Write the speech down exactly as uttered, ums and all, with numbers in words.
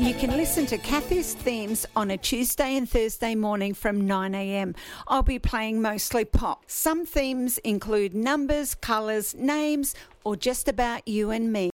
You can listen to Kathy's themes on a Tuesday and Thursday morning from nine a.m. I'll be playing mostly pop. Some themes include numbers, colours, names, or just about you and me.